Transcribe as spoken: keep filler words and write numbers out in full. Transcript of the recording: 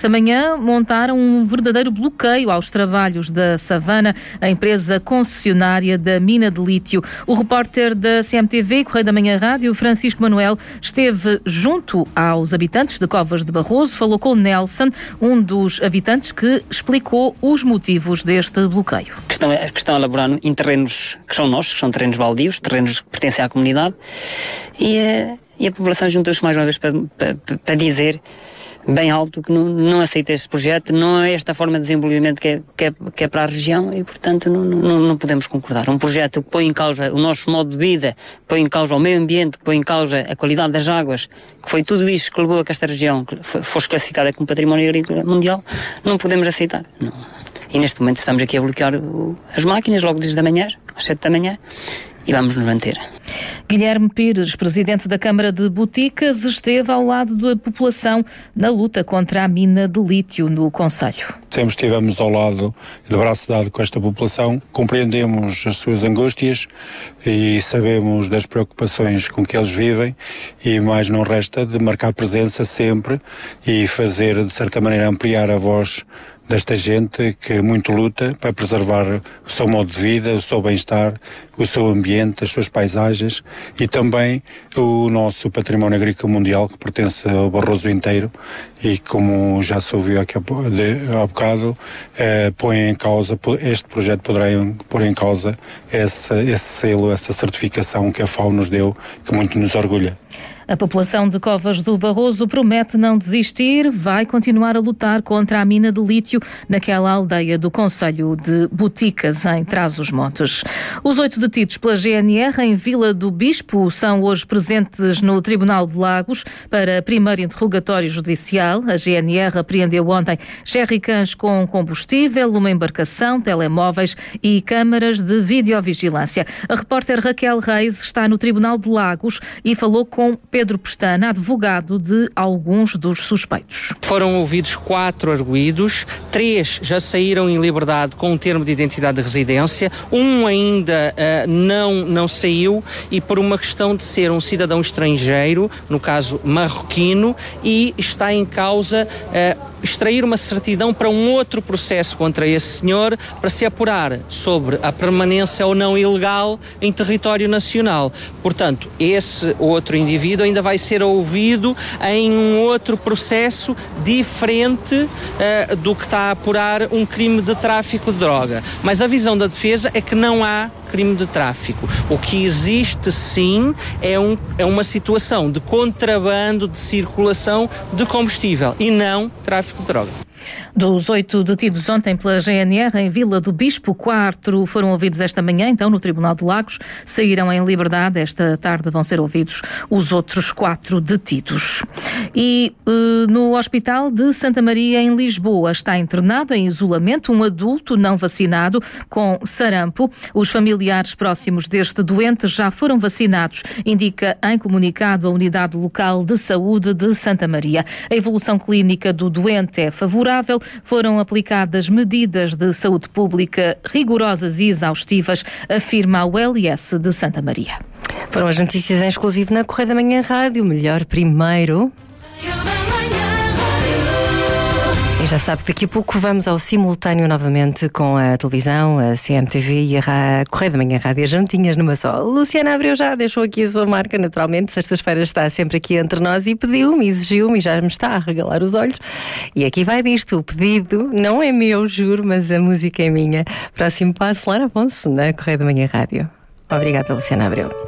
esta manhã montaram um verdadeiro bloqueio aos trabalhos da Savana, a empresa concessionária da mina de lítio. O repórter da C M T V, Correio da Manhã Rádio, Francisco Manuel, esteve junto aos habitantes de Covas de Barroso, falou com o Nelson, um dos habitantes que explicou os motivos deste bloqueio. Que estão, que estão a elaborar em terrenos que são nossos, que são terrenos baldios, terrenos que pertencem à comunidade, e, e a população juntou-se mais uma vez para, para, para dizer bem alto que não, não aceita este projeto, não é esta forma de desenvolvimento que é, que é, que é para a região e, portanto, não, não, não podemos concordar. Um projeto que põe em causa o nosso modo de vida, que põe em causa o meio ambiente, que põe em causa a qualidade das águas, que foi tudo isso que levou a que esta região fosse classificada como património agrícola mundial, não podemos aceitar. Não. E neste momento estamos aqui a bloquear o, as máquinas logo desde a manhã, às sete da manhã, e vamos nos manter. Guilherme Pires, presidente da Câmara de Boticas, esteve ao lado da população na luta contra a mina de lítio no concelho. Sempre estivemos ao lado, de braço dado com esta população, compreendemos as suas angústias e sabemos das preocupações com que eles vivem e mais não resta de marcar presença sempre e fazer, de certa maneira, ampliar a voz desta gente que muito luta para preservar o seu modo de vida, o seu bem-estar, o seu ambiente, as suas paisagens e também o nosso património agrícola mundial que pertence ao Barroso inteiro e, como já se ouviu aqui há bocado, eh, põe em causa, este projeto poderá pôr em causa essa, esse selo, essa certificação que a FAO nos deu, que muito nos orgulha. A população de Covas do Barroso promete não desistir, vai continuar a lutar contra a mina de lítio naquela aldeia do concelho de Boticas, em Trás-os-Montes. Os oito detidos pela G N R em Vila do Bispo são hoje presentes no Tribunal de Lagos para primeiro interrogatório judicial. A G N R apreendeu ontem jerrycans com combustível, uma embarcação, telemóveis e câmaras de videovigilância. A repórter Raquel Reis está no Tribunal de Lagos e falou com Pedro Pestana, advogado de alguns dos suspeitos. Foram ouvidos quatro arguidos, três já saíram em liberdade com um termo de identidade de residência, um ainda uh, não, não saiu e por uma questão de ser um cidadão estrangeiro, no caso marroquino, e está em causa uh, extrair uma certidão para um outro processo contra esse senhor para se apurar sobre a permanência ou não ilegal em território nacional. Portanto, esse outro indivíduo ainda vai ser ouvido em um outro processo diferente uh, do que está a apurar um crime de tráfico de droga. Mas a visão da defesa é que não há crime de tráfico. O que existe, sim, é, um, é uma situação de contrabando de circulação de combustível e não tráfico de droga. Dos oito detidos ontem pela G N R em Vila do Bispo, quatro foram ouvidos esta manhã, então no Tribunal de Lagos, saíram em liberdade. Esta tarde vão ser ouvidos os outros quatro detidos. E uh, no Hospital de Santa Maria, em Lisboa, está internado em isolamento um adulto não vacinado com sarampo. Os familiares próximos deste doente já foram vacinados, indica em comunicado a Unidade Local de Saúde de Santa Maria. A evolução clínica do doente é favorável. Foram aplicadas medidas de saúde pública rigorosas e exaustivas, afirma a U L S de Santa Maria. Foram as notícias em exclusivo na Correio da Manhã Rádio. Melhor primeiro. E já sabe que daqui a pouco vamos ao simultâneo novamente com a televisão, a C M T V e a Correio da Manhã Rádio juntinhas numa só. Luciana Abreu já deixou aqui a sua marca, naturalmente. Sextas-feiras está sempre aqui entre nós e pediu-me, exigiu-me e já me está a regalar os olhos. E aqui vai disto. O pedido não é meu, juro, mas a música é minha. Próximo passo, Lara Afonso, na Correio da Manhã Rádio. Obrigada, Luciana Abreu.